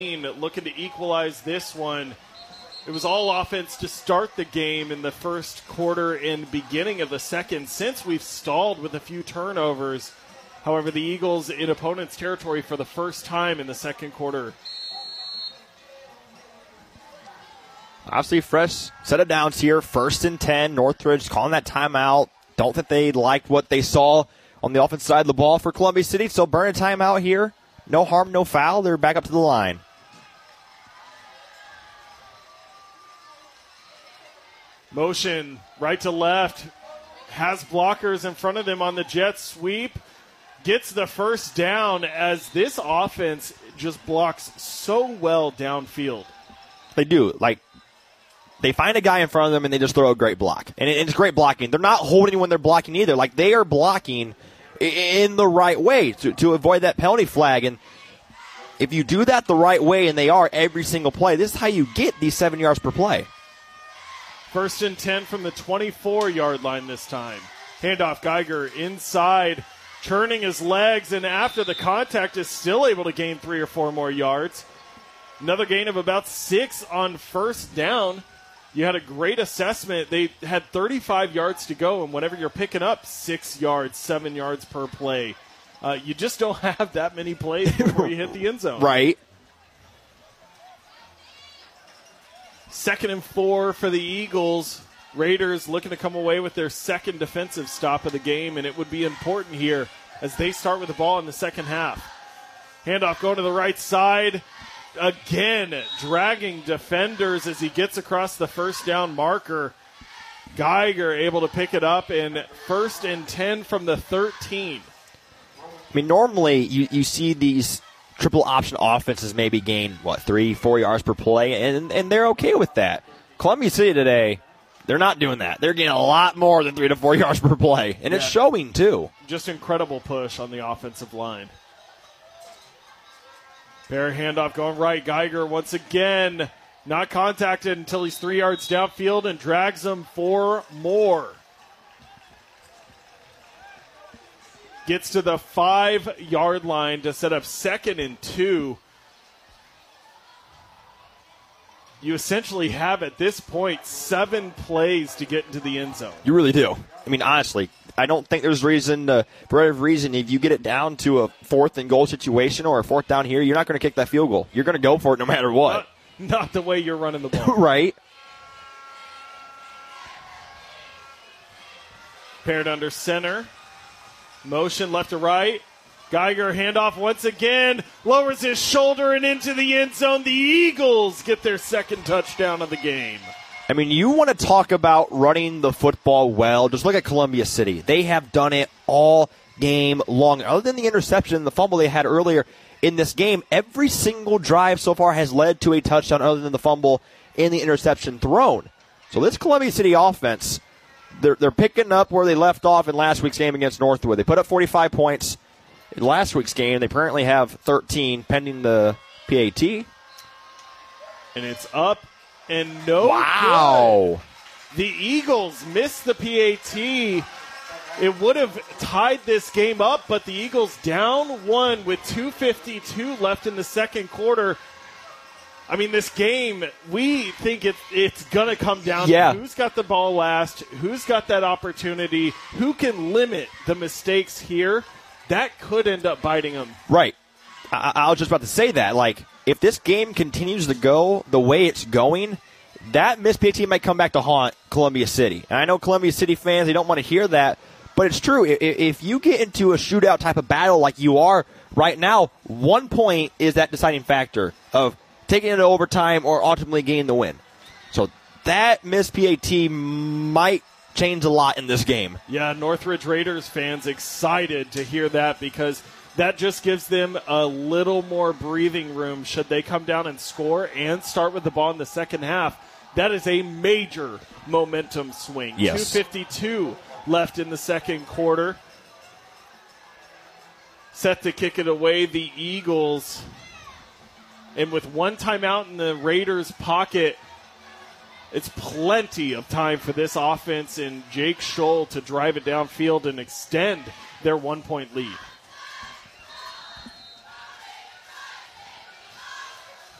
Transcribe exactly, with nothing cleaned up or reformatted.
looking to equalize this one. It was all offense to start the game in the first quarter and beginning of the second. Since we've stalled with a few turnovers, however, the Eagles in opponent's territory for the first time in the second quarter. Obviously, fresh set of downs here. First and ten. Northridge calling that timeout. Don't think they liked what they saw on the offensive side of the ball for Columbia City, so burn a timeout here. No harm, no foul. They're back up to the line. Motion right to left. Has blockers in front of them on the jet sweep. Gets the first down as this offense just blocks so well downfield. They do. Like, they find a guy in front of them and they just throw a great block. And it's great blocking. They're not holding when they're blocking either. Like, they are blocking in the right way to, to avoid that penalty flag. And if you do that the right way, and they are every single play, this is how you get these seven yards per play. First and ten from the twenty-four-yard line this time. Handoff, Geiger inside, turning his legs, and after the contact is still able to gain three or four more yards. Another gain of about six on first down. You had a great assessment. They had thirty-five yards to go, and whenever you're picking up six yards, seven yards per play, uh, you just don't have that many plays before you hit the end zone. Right. Second and four for the Eagles. Raiders looking to come away with their second defensive stop of the game, and it would be important here as they start with the ball in the second half. Handoff going to the right side. Again, dragging defenders as he gets across the first down marker. Geiger able to pick it up, and first and ten from the thirteen. I mean, normally you, you see these triple option offenses maybe gain, what, three, four yards per play, and, and they're okay with that. Columbia City today, they're not doing that. They're getting a lot more than three to four yards per play, and yeah. It's showing too. Just incredible push on the offensive line. Bear handoff going right. Geiger once again not contacted until he's three yards downfield and drags him for more. Gets to the five-yard line to set up second and two. You essentially have, at this point, seven plays to get into the end zone. You really do. I mean, honestly, I don't think there's reason, to, for whatever reason, if you get it down to a fourth and goal situation or a fourth down here, you're not going to kick that field goal. You're going to go for it no matter what. Not, not the way you're running the ball. Right. Paired under center. Motion left to right. Geiger handoff once again. Lowers his shoulder and into the end zone. The Eagles get their second touchdown of the game. I mean, you want to talk about running the football well. Just look at Columbia City. They have done it all game long. Other than the interception and the fumble they had earlier in this game, every single drive so far has led to a touchdown other than the fumble and the interception thrown. So this Columbia City offense, they're, they're picking up where they left off in last week's game against Northwood. They put up forty-five points in last week's game. They apparently have thirteen pending the P A T. And it's up. And no wow. good. The Eagles missed the P A T. It would have tied this game up, but the Eagles down one with two fifty-two left in the second quarter. I mean, this game, we think it, it's going to come down yeah. to who's got the ball last, who's got that opportunity, who can limit the mistakes here. That could end up biting them. Right. I, I was just about to say that. Like, if this game continues to go the way it's going, that missed P A T might come back to haunt Columbia City. And I know Columbia City fans, they don't want to hear that, but it's true. If, if you get into a shootout type of battle like you are right now, one point is that deciding factor of taking it to overtime or ultimately getting the win. So that missed P A T might change a lot in this game. Yeah, Northridge Raiders fans excited to hear that because that just gives them a little more breathing room should they come down and score and start with the ball in the second half. That is a major momentum swing. Yes. two fifty-two left in the second quarter. Set to kick it away, the Eagles. And with one timeout in the Raiders' pocket, it's plenty of time for this offense and Jake Scholl to drive it downfield and extend their one-point lead.